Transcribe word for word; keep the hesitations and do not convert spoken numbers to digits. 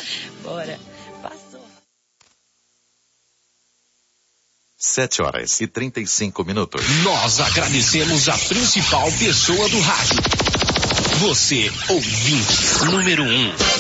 Bora. Passou. Sete horas e trinta e cinco minutos. Nós agradecemos a principal pessoa do rádio. Você, ouvinte número um.